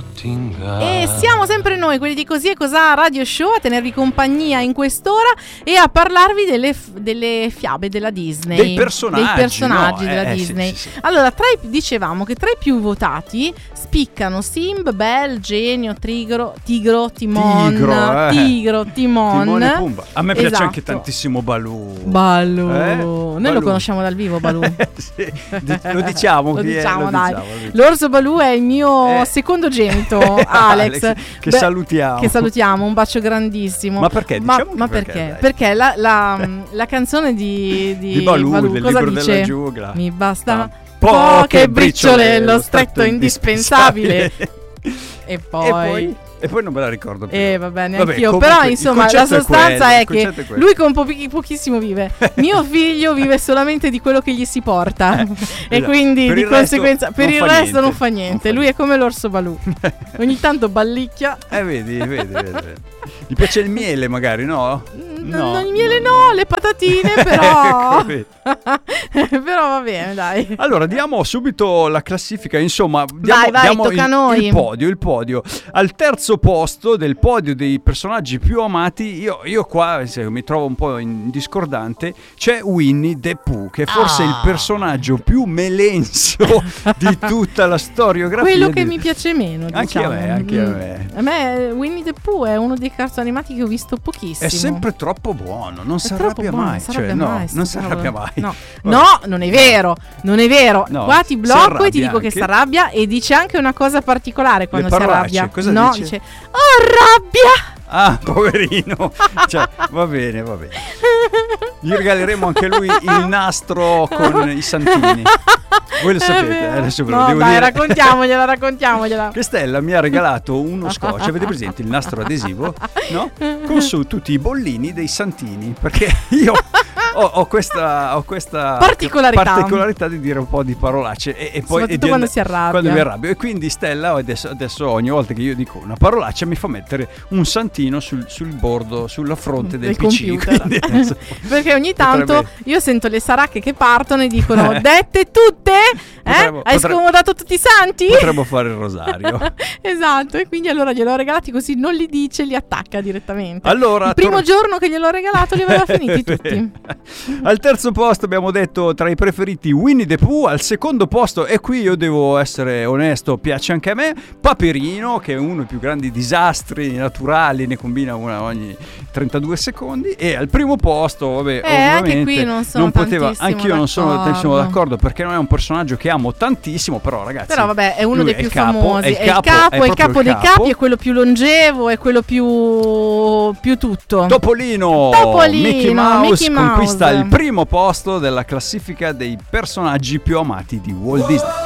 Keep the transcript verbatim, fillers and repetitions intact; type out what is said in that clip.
E siamo sempre noi, quelli di Così e Cosà Radio Show, a tenervi compagnia in quest'ora e a parlarvi delle, delle fiabe della Disney, dei personaggi, dei personaggi no? della eh, Disney. sì, sì, sì. Allora, tra i, dicevamo che tra i più votati spiccano Simb, Belle, Genio, Tigro, Tigro, Timon, Tigro, eh. Tigro, Timon. Timone e Pumba. A me piace Esatto. anche tantissimo Baloo. Baloo. Eh? Noi Baloo. lo conosciamo dal vivo, Baloo. Sì, lo diciamo, Lo chi è? diciamo, Lo dai. diciamo, lo diciamo. L'orso Baloo è il mio Eh. secondogenito, Alex. Che Beh, salutiamo. Che salutiamo, un bacio grandissimo. Ma perché? Ma, Diciamo ma perché, perché? dai. Perché la, la, la canzone di, di, Di Baloo, Baloo del cosa libro dice? della giungla. Mi basta Poche poche briciole, briciole, lo stretto indispensabile. E poi... E poi, e poi non me la ricordo più. Eh vabbè, neanche Vabbè, io. comunque, Però il insomma la concetto è sostanza quello, è, il che concetto è quello. lui con pochi- pochissimo vive. Mio figlio vive solamente di quello che gli si porta. E esatto. quindi Per di il resto conseguenza per non il fa resto niente. non fa niente. Non fa Lui niente. è come l'orso Baloo. Ogni tanto ballicchia. Eh vedi, vedi, vedi, vedi. Gli piace il miele magari, no? No, il miele no, le patatine però. Ecco, vedi. Però va bene, dai. Allora, diamo subito la classifica, insomma, diamo, Vai, vai, diamo tocca il, a noi. il podio, il podio. Al terzo posto del podio dei personaggi più amati, io, io qua se, mi trovo un po' in discordante, c'è Winnie the Pooh, che è forse Ah. il personaggio più melenso di tutta la storiografia. Quello che di- mi piace meno, Anche a diciamo. me, anche a Mm. me. A me Winnie the Pooh è uno dei cartoni animati che ho visto pochissimo. È sempre troppo buono, non È si troppo arrabbia buono, mai. non si Cioè, arrabbia no, mai, non sto si arrabbia cavolo. mai. No. Vabbè. No, non è vero, non è vero. No, Qua ti si blocco e ti arrabbia dico che anche. si arrabbia e dice anche una cosa particolare quando si parolacce, arrabbia. cosa no, dice? dice "Oh, rabbia!" Ah, poverino. Cioè, va bene, va bene. Gli regaleremo anche lui il nastro con i santini. Voi lo È sapete, vero. eh, adesso ve lo No, devo dai, dire. raccontiamogliela, raccontiamogliela. Che Stella mi ha regalato uno scotch, avete presente il nastro adesivo? No? Con su tutti i bollini dei santini, perché io ho, ho questa, ho questa Particolarità. particolarità di dire un po' di parolacce e, e poi Soprattutto e di quando and- si arrabbia. quando mi arrabbio. E quindi Stella adesso, adesso ogni volta che io dico una parolaccia mi fa mettere un santino sul, sul bordo, sulla fronte del, Del P C. computer. Quindi adesso Perché ogni tanto potrebbe- io sento le saracche che partono e dicono Eh. "Dette tutte? Eh? Potremmo- Hai potre- scomodato tutti i santi?" potremmo fare il rosario. Esatto, e quindi allora gliel'ho regalati così non li dice, li attacca direttamente. Allora, il primo tor- giorno che gliel'ho regalato li aveva finiti tutti. Al terzo posto abbiamo detto tra i preferiti Winnie the Pooh. Al secondo posto, e qui io devo essere onesto, piace anche a me, Paperino, che è uno dei più grandi disastri naturali, ne combina una ogni trentadue secondi. E al primo posto, vabbè, Eh, anche ovviamente qui non sono poteva, tantissimo anch'io non sono d'accordo. tantissimo d'accordo, perché non è un personaggio che amo tantissimo, però ragazzi, Però vabbè, è uno lui dei è più il capo, famosi. è il È il capo, capo, è è il proprio capo il dei capo. capi, è quello più longevo, è quello più più tutto. Topolino, Topolino, Mickey Mouse Mickey Mouse. conquista il primo posto della classifica dei personaggi più amati di Walt Disney.